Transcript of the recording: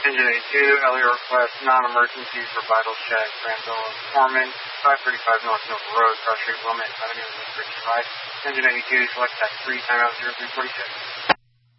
Engine 82, Elliot request non-emergency for vital check. Granville Foreman, 535 North Mill Road, Cross Street, Wilmette Avenue, Richard Rice. Engine 82, select tax 3, timeout 0346.